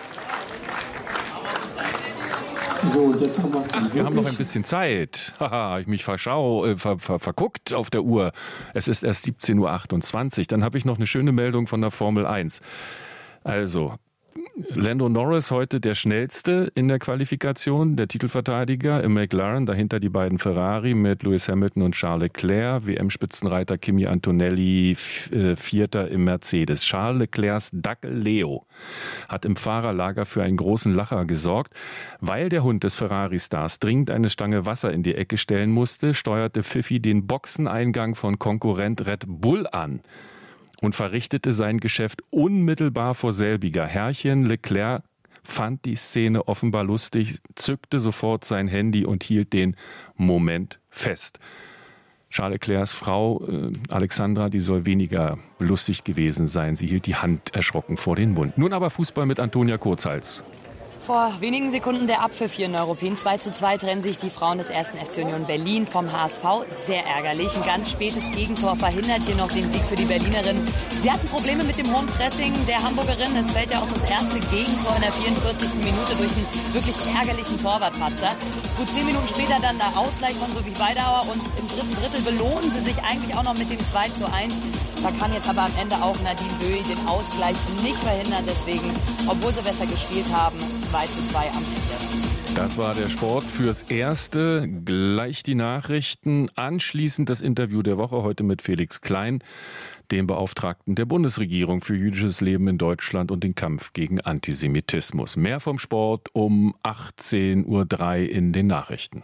So, jetzt haben wir Ach, wir haben noch ein bisschen Zeit. Haha, ich mich verschau, äh, ver, ver, verguckt auf der Uhr. Es ist erst siebzehn Uhr achtundzwanzig. Dann habe ich noch eine schöne Meldung von der Formel eins. Also, Lando Norris heute der schnellste in der Qualifikation, der Titelverteidiger im McLaren, dahinter die beiden Ferrari mit Lewis Hamilton und Charles Leclerc, W M-Spitzenreiter Kimi Antonelli, Vierter im Mercedes. Charles Leclercs Dackel Leo hat im Fahrerlager für einen großen Lacher gesorgt. Weil der Hund des Ferrari-Stars dringend eine Stange Wasser in die Ecke stellen musste, steuerte Pfiffi den Boxeneingang von Konkurrent Red Bull an und verrichtete sein Geschäft unmittelbar vor selbiger. Herrchen Leclerc fand die Szene offenbar lustig, zückte sofort sein Handy und hielt den Moment fest. Charles Leclercs Frau äh, Alexandra, die soll weniger lustig gewesen sein. Sie hielt die Hand erschrocken vor den Mund. Nun aber Fußball mit Antonia Kurzhals. Vor wenigen Sekunden der Abpfiff hier in Neuruppin. zwei zu zwei trennen sich die Frauen des ersten F C Union Berlin vom H S V. Sehr ärgerlich. Ein ganz spätes Gegentor verhindert hier noch den Sieg für die Berlinerinnen. Sie hatten Probleme mit dem hohen Pressing der Hamburgerinnen. Es fällt ja auch das erste Gegentor in der vierundvierzigsten Minute durch einen wirklich ärgerlichen Torwartpatzer. Gut zehn Minuten später dann der Ausgleich von Sophie Weidauer und im dritten Drittel belohnen sie sich eigentlich auch noch mit dem zwei zu eins. Da kann jetzt aber am Ende auch Nadine Böhi den Ausgleich nicht verhindern. Deswegen, obwohl sie besser gespielt haben, zwei zu zwei am Ende. Das war der Sport fürs Erste. Gleich die Nachrichten. Anschließend das Interview der Woche heute mit Felix Klein, dem Beauftragten der Bundesregierung für jüdisches Leben in Deutschland und den Kampf gegen Antisemitismus. Mehr vom Sport um achtzehn Uhr drei in den Nachrichten.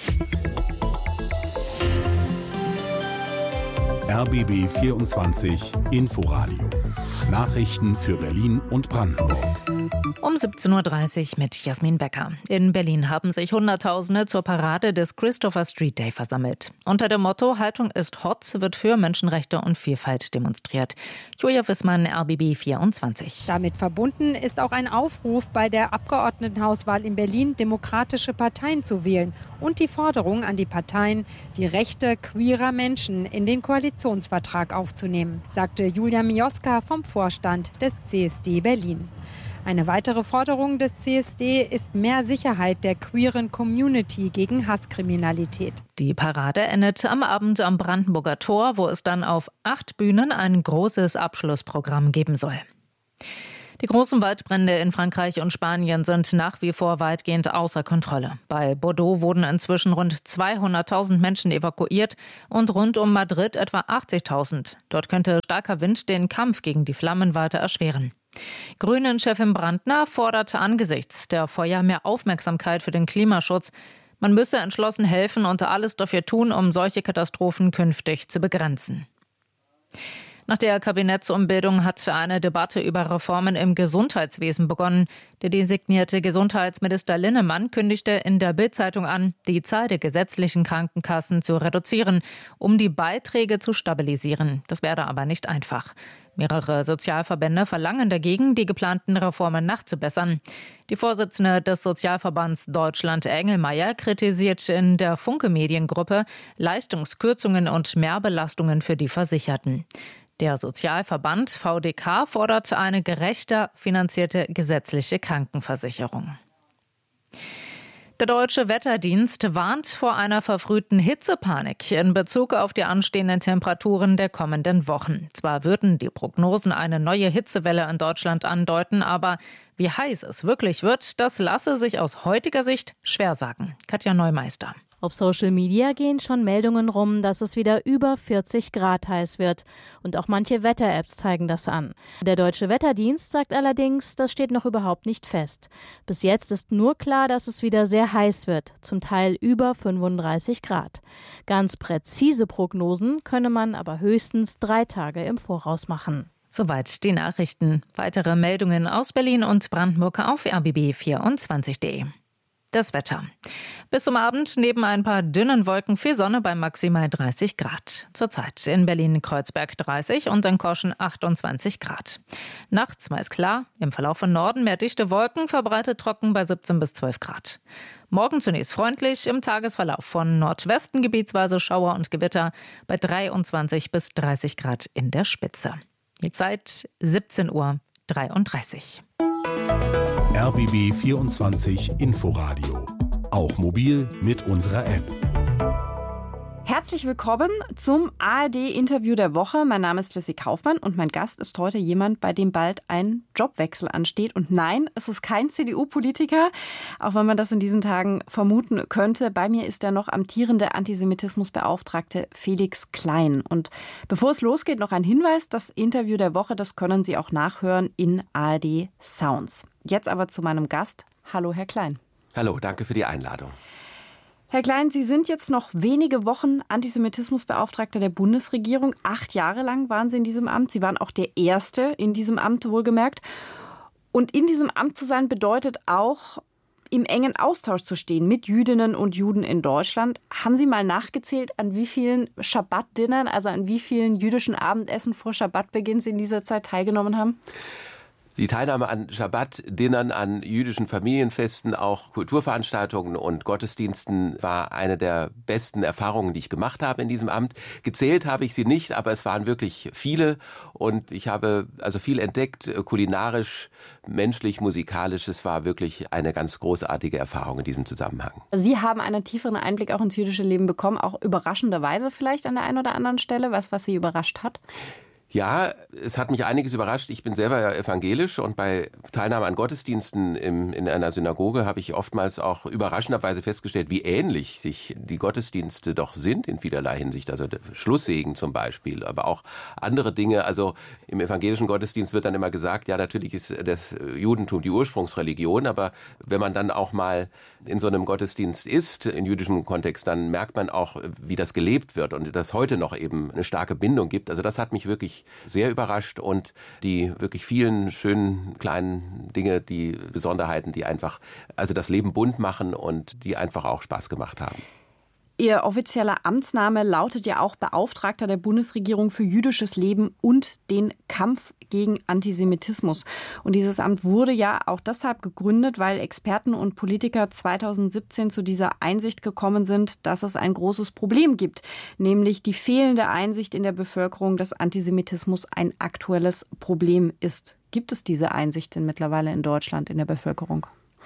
R B B vierundzwanzig Inforadio. Nachrichten für Berlin und Brandenburg. Um siebzehn Uhr dreißig mit Jasmin Becker. In Berlin haben sich Hunderttausende zur Parade des Christopher Street Day versammelt. Unter dem Motto Haltung ist hot wird für Menschenrechte und Vielfalt demonstriert. Julia Wissmann, R B B vierundzwanzig. Damit verbunden ist auch ein Aufruf, bei der Abgeordnetenhauswahl in Berlin demokratische Parteien zu wählen und die Forderung an die Parteien, die Rechte queerer Menschen in den Koalitionsvertrag aufzunehmen, sagte Julia Mioska vom Vorstand des C S D Berlin. Eine weitere Forderung des C S D ist mehr Sicherheit der queeren Community gegen Hasskriminalität. Die Parade endet am Abend am Brandenburger Tor, wo es dann auf acht Bühnen ein großes Abschlussprogramm geben soll. Die großen Waldbrände in Frankreich und Spanien sind nach wie vor weitgehend außer Kontrolle. Bei Bordeaux wurden inzwischen rund zweihunderttausend Menschen evakuiert und rund um Madrid etwa achtzigtausend. Dort könnte starker Wind den Kampf gegen die Flammen weiter erschweren. Grünen-Chefin Brandner forderte angesichts der Feuer mehr Aufmerksamkeit für den Klimaschutz. Man müsse entschlossen helfen und alles dafür tun, um solche Katastrophen künftig zu begrenzen. Nach der Kabinettsumbildung hat eine Debatte über Reformen im Gesundheitswesen begonnen. Der designierte Gesundheitsminister Linnemann kündigte in der Bild-Zeitung an, die Zahl der gesetzlichen Krankenkassen zu reduzieren, um die Beiträge zu stabilisieren. Das werde aber nicht einfach. Mehrere Sozialverbände verlangen dagegen, die geplanten Reformen nachzubessern. Die Vorsitzende des Sozialverbands Deutschland, Engelmeier, kritisiert in der Funke-Mediengruppe Leistungskürzungen und Mehrbelastungen für die Versicherten. Der Sozialverband V D K fordert eine gerechter finanzierte gesetzliche Krankenversicherung. Der Deutsche Wetterdienst warnt vor einer verfrühten Hitzepanik in Bezug auf die anstehenden Temperaturen der kommenden Wochen. Zwar würden die Prognosen eine neue Hitzewelle in Deutschland andeuten, aber wie heiß es wirklich wird, das lasse sich aus heutiger Sicht schwer sagen. Katja Neumeister. Auf Social Media gehen schon Meldungen rum, dass es wieder über vierzig Grad heiß wird. Und auch manche Wetter-Apps zeigen das an. Der Deutsche Wetterdienst sagt allerdings, das steht noch überhaupt nicht fest. Bis jetzt ist nur klar, dass es wieder sehr heiß wird, zum Teil über fünfunddreißig Grad. Ganz präzise Prognosen könne man aber höchstens drei Tage im Voraus machen. Soweit die Nachrichten. Weitere Meldungen aus Berlin und Brandenburg auf R B B vierundzwanzig punkt de. Das Wetter. Bis zum Abend neben ein paar dünnen Wolken viel Sonne bei maximal dreißig Grad. Zurzeit in Berlin-Kreuzberg dreißig und in Koschen achtundzwanzig Grad. Nachts meist klar, im Verlauf von Norden mehr dichte Wolken, verbreitet trocken bei siebzehn bis zwölf Grad. Morgen zunächst freundlich, im Tagesverlauf von Nordwesten gebietsweise Schauer und Gewitter bei dreiundzwanzig bis dreißig Grad in der Spitze. Die Zeit siebzehn Uhr dreiunddreißig. R B B vierundzwanzig Inforadio. Auch mobil mit unserer App. Herzlich willkommen zum A R D-Interview der Woche. Mein Name ist Lissy Kaufmann und mein Gast ist heute jemand, bei dem bald ein Jobwechsel ansteht. Und nein, es ist kein C D U-Politiker, auch wenn man das in diesen Tagen vermuten könnte. Bei mir ist der noch amtierende Antisemitismusbeauftragte Felix Klein. Und bevor es losgeht, noch ein Hinweis. Das Interview der Woche, das können Sie auch nachhören in A R D Sounds. Jetzt aber zu meinem Gast. Hallo, Herr Klein. Hallo, danke für die Einladung. Herr Klein, Sie sind jetzt noch wenige Wochen Antisemitismusbeauftragter der Bundesregierung. Acht Jahre lang waren Sie in diesem Amt. Sie waren auch der Erste in diesem Amt, wohlgemerkt. Und in diesem Amt zu sein, bedeutet auch, im engen Austausch zu stehen mit Jüdinnen und Juden in Deutschland. Haben Sie mal nachgezählt, an wie vielen Schabbat-Dinnern, also an wie vielen jüdischen Abendessen vor Schabbatbeginn Sie in dieser Zeit teilgenommen haben? Die Teilnahme an Schabbat-Dinnern, an jüdischen Familienfesten, auch Kulturveranstaltungen und Gottesdiensten war eine der besten Erfahrungen, die ich gemacht habe in diesem Amt. Gezählt habe ich sie nicht, aber es waren wirklich viele und ich habe also viel entdeckt, kulinarisch, menschlich, musikalisch. Es war wirklich eine ganz großartige Erfahrung in diesem Zusammenhang. Sie haben einen tieferen Einblick auch ins jüdische Leben bekommen, auch überraschenderweise vielleicht an der einen oder anderen Stelle, was, was Sie überrascht hat? Ja, es hat mich einiges überrascht. Ich bin selber ja evangelisch und bei Teilnahme an Gottesdiensten im, in einer Synagoge habe ich oftmals auch überraschenderweise festgestellt, wie ähnlich sich die Gottesdienste doch sind in vielerlei Hinsicht. Also der Schlusssegen zum Beispiel, aber auch andere Dinge. Also im evangelischen Gottesdienst wird dann immer gesagt, ja, natürlich ist das Judentum die Ursprungsreligion, aber wenn man dann auch mal in so einem Gottesdienst ist, in jüdischem Kontext, dann merkt man auch, wie das gelebt wird und dass heute noch eben eine starke Bindung gibt. Also das hat mich wirklich sehr überrascht und die wirklich vielen schönen kleinen Dinge, die Besonderheiten, die einfach also das Leben bunt machen und die einfach auch Spaß gemacht haben. Ihr offizieller Amtsname lautet ja auch Beauftragter der Bundesregierung für jüdisches Leben und den Kampf gegen Antisemitismus. Und dieses Amt wurde ja auch deshalb gegründet, weil Experten und Politiker zweitausendsiebzehn zu dieser Einsicht gekommen sind, dass es ein großes Problem gibt, nämlich die fehlende Einsicht in der Bevölkerung, dass Antisemitismus ein aktuelles Problem ist. Gibt es diese Einsicht denn mittlerweile in Deutschland in der Bevölkerung?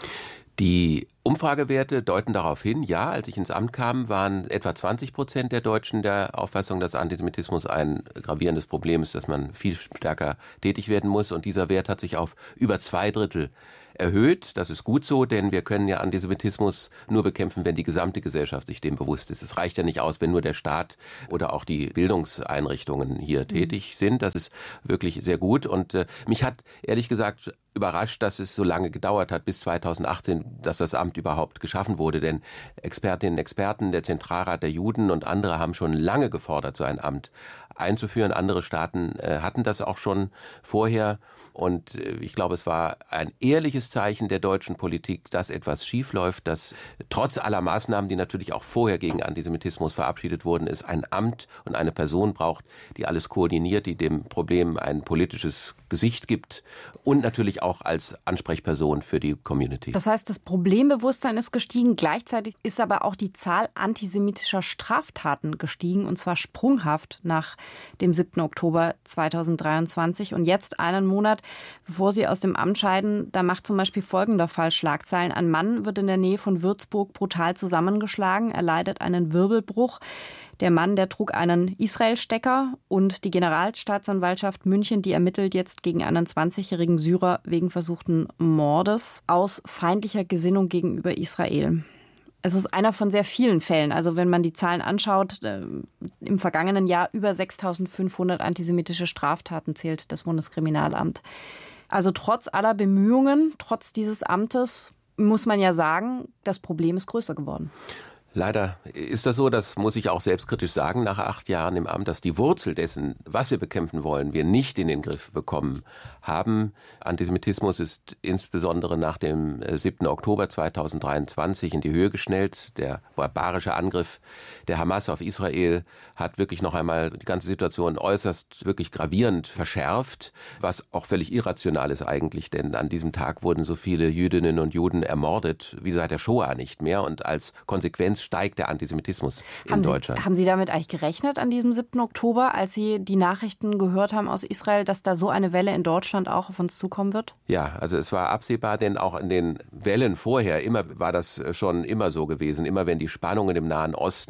Die Umfragewerte deuten darauf hin, ja, als ich ins Amt kam, waren etwa zwanzig Prozent der Deutschen der Auffassung, dass Antisemitismus ein gravierendes Problem ist, dass man viel stärker tätig werden muss. Und dieser Wert hat sich auf über zwei Drittel erhöht. Das ist gut so, denn wir können ja Antisemitismus nur bekämpfen, wenn die gesamte Gesellschaft sich dem bewusst ist. Es reicht ja nicht aus, wenn nur der Staat oder auch die Bildungseinrichtungen hier mhm. tätig sind. Das ist wirklich sehr gut. Und äh, mich hat ehrlich gesagt überrascht, dass es so lange gedauert hat, bis zweitausendachtzehn, dass das Amt überhaupt geschaffen wurde. Denn Expertinnen und Experten, der Zentralrat der Juden und andere haben schon lange gefordert, so ein Amt einzuführen. Andere Staaten äh, hatten das auch schon vorher. Und äh, ich glaube, es war ein ehrliches Zeichen der deutschen Politik, dass etwas schiefläuft, dass trotz aller Maßnahmen, die natürlich auch vorher gegen Antisemitismus verabschiedet wurden, es ein Amt und eine Person braucht, die alles koordiniert, die dem Problem ein politisches Gesicht gibt und natürlich auch als Ansprechperson für die Community. Das heißt, das Problembewusstsein ist gestiegen, gleichzeitig ist aber auch die Zahl antisemitischer Straftaten gestiegen, und zwar sprunghaft nach dem siebten Oktober zweitausenddreiundzwanzig. Und jetzt einen Monat, bevor Sie aus dem Amt scheiden, da macht zum Beispiel folgender Fall Schlagzeilen. Ein Mann wird in der Nähe von Würzburg brutal zusammengeschlagen. Er leidet einen Wirbelbruch. Der Mann, der trug einen Israel-Stecker, und die Generalstaatsanwaltschaft München, die ermittelt jetzt gegen einen zwanzigjährigen Syrer wegen versuchten Mordes aus feindlicher Gesinnung gegenüber Israel. Es ist einer von sehr vielen Fällen. Also wenn man die Zahlen anschaut, äh, im vergangenen Jahr über sechstausendfünfhundert antisemitische Straftaten zählt das Bundeskriminalamt. Also trotz aller Bemühungen, trotz dieses Amtes, muss man ja sagen, das Problem ist größer geworden. Leider ist das so, das muss ich auch selbstkritisch sagen, nach acht Jahren im Amt, dass die Wurzel dessen, was wir bekämpfen wollen, wir nicht in den Griff bekommen haben. Antisemitismus ist insbesondere nach dem siebten Oktober zweitausenddreiundzwanzig in die Höhe geschnellt. Der barbarische Angriff der Hamas auf Israel hat wirklich noch einmal die ganze Situation äußerst wirklich gravierend verschärft, was auch völlig irrational ist eigentlich, denn an diesem Tag wurden so viele Jüdinnen und Juden ermordet wie seit der Shoah nicht mehr, und als Konsequenz steigt der Antisemitismus in haben Deutschland. Sie, haben Sie damit eigentlich gerechnet an diesem siebten Oktober, als Sie die Nachrichten gehört haben aus Israel, dass da so eine Welle in Deutschland auch auf uns zukommen wird? Ja, also es war absehbar, denn auch in den Wellen vorher immer war das schon immer so gewesen. Immer wenn die Spannungen im Nahen Osten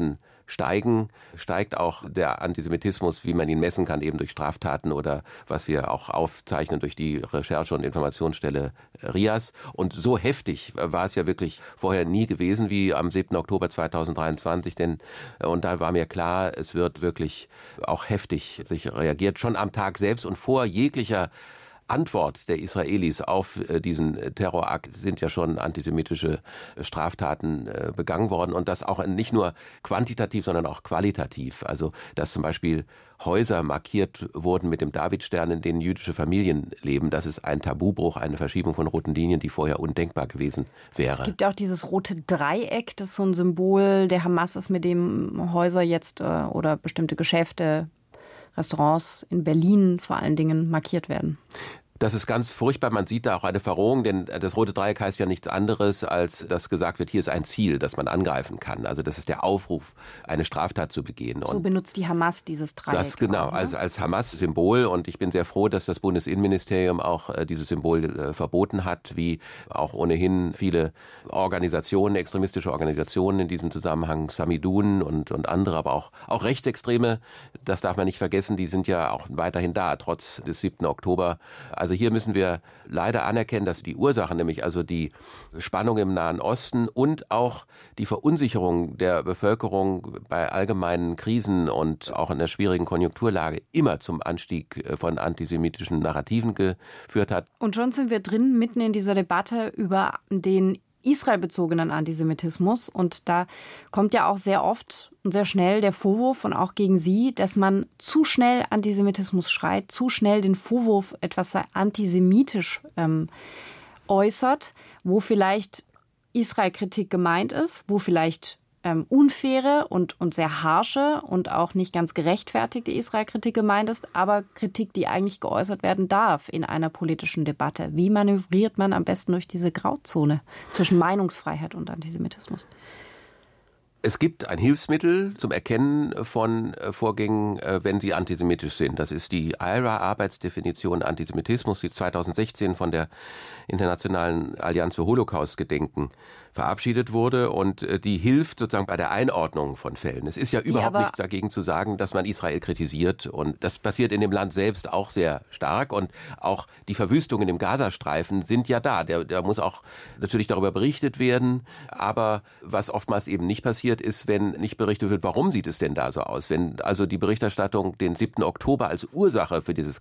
steigen, steigt auch der Antisemitismus, wie man ihn messen kann, eben durch Straftaten oder was wir auch aufzeichnen durch die Recherche- und Informationsstelle RIAS. Und so heftig war es ja wirklich vorher nie gewesen wie am siebten Oktober zweitausenddreiundzwanzig, denn und da war mir klar, es wird wirklich auch heftig sich reagiert, schon am Tag selbst und vor jeglicher Antwort der Israelis auf diesen Terrorakt sind ja schon antisemitische Straftaten begangen worden und das auch nicht nur quantitativ, sondern auch qualitativ. Also, dass zum Beispiel Häuser markiert wurden mit dem Davidstern, in denen jüdische Familien leben. Das ist ein Tabubruch, eine Verschiebung von roten Linien, die vorher undenkbar gewesen wäre. Es gibt auch dieses rote Dreieck, das so ein Symbol der Hamas ist, mit dem Häuser jetzt oder bestimmte Geschäfte, Restaurants in Berlin vor allen Dingen markiert werden. Das ist ganz furchtbar. Man sieht da auch eine Verrohung, denn das rote Dreieck heißt ja nichts anderes, als dass gesagt wird, hier ist ein Ziel, das man angreifen kann. Also das ist der Aufruf, eine Straftat zu begehen. So und benutzt die Hamas dieses Dreieck. Das genau, auch, ne? als, als Hamas-Symbol. Und ich bin sehr froh, dass das Bundesinnenministerium auch äh, dieses Symbol äh, verboten hat, wie auch ohnehin viele Organisationen, extremistische Organisationen in diesem Zusammenhang, Samidun und, und andere, aber auch, auch Rechtsextreme, das darf man nicht vergessen, die sind ja auch weiterhin da, trotz des siebten Oktober. Also hier müssen wir leider anerkennen, dass die Ursachen, nämlich also die Spannung im Nahen Osten und auch die Verunsicherung der Bevölkerung bei allgemeinen Krisen und auch in der schwierigen Konjunkturlage immer zum Anstieg von antisemitischen Narrativen geführt hat. Und schon sind wir drin, mitten in dieser Debatte über den israelbezogenen Antisemitismus. Und da kommt ja auch sehr oft und sehr schnell der Vorwurf und auch gegen Sie, dass man zu schnell Antisemitismus schreit, zu schnell den Vorwurf, etwas sei antisemitisch ähm, äußert, wo vielleicht Israel-Kritik gemeint ist, wo vielleicht ähm, unfaire und, und sehr harsche und auch nicht ganz gerechtfertigte Israel-Kritik gemeint ist, aber Kritik, die eigentlich geäußert werden darf in einer politischen Debatte. Wie manövriert man am besten durch diese Grauzone zwischen Meinungsfreiheit und Antisemitismus? Es gibt ein Hilfsmittel zum Erkennen von Vorgängen, wenn sie antisemitisch sind. Das ist die I R A-Arbeitsdefinition Antisemitismus, die zweitausendsechzehn von der Internationalen Allianz für Holocaust-Gedenken verabschiedet wurde und die hilft sozusagen bei der Einordnung von Fällen. Es ist ja überhaupt nichts dagegen zu sagen, dass man Israel kritisiert und das passiert in dem Land selbst auch sehr stark und auch die Verwüstungen im Gazastreifen sind ja da. Da, da muss auch natürlich darüber berichtet werden, aber was oftmals eben nicht passiert ist, wenn nicht berichtet wird, warum sieht es denn da so aus? Wenn also die Berichterstattung den siebten Oktober als Ursache für dieses